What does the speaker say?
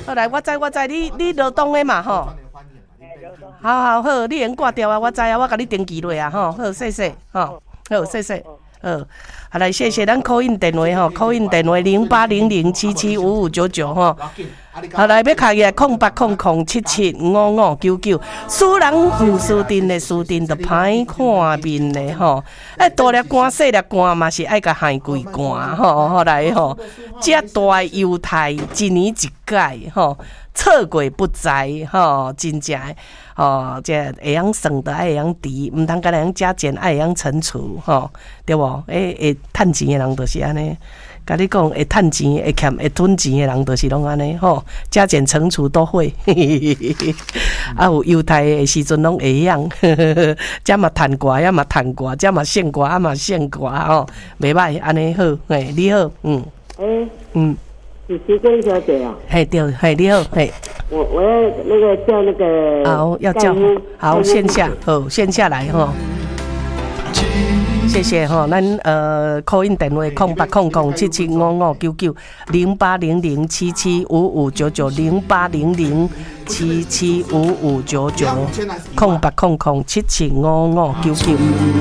好来，我知，你劳动的嘛吼。好，你先挂掉啊，我知啊，我甲你登记落啊，吼，好，谢谢，吼，好，谢谢，好来，谢谢咱call in电话吼，call in电话0800775599吼，好来，要卡起来0800775599，输人毋输阵的，输阵就歹看面的吼，大粒汗细粒汗嘛是爱甲害贵汗吼，好来吼，遮大犹太一年一改吼。错过不再吼，真正吼，这会晓算的，会晓除，毋通干会晓加减，会晓乘除吼，对无？会趁钱的人就是安尼，甲你讲会趁钱、会欠、会吞钱的人就是拢安尼吼，加减乘除都会。啊，有犹太的时阵拢会晓，遮嘛趁歌，遐嘛趁歌，遮嘛献歌，啊嘛献歌吼，袂歹，安尼好，嘿，你好， 是徐根小姐啊？ 嘿对，嘿你好，嘿。 我要那个叫那个。 好，要叫好线下，好线下来哈。谢谢哈，咱call in 电话080077559908007755990800775599。